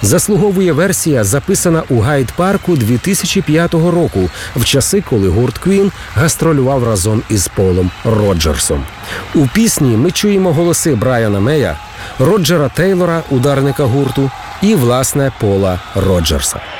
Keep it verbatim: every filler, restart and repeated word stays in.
заслуговує версія, записана у Гайд-парку дві тисячі п'ятого року, в часи, коли гурт Queen гастролював разом із Полом Роджерсом. У пісні ми чуємо голоси Брайана Мея, Роджера Тейлора, ударника гурту, і, власне, Пола Роджерса.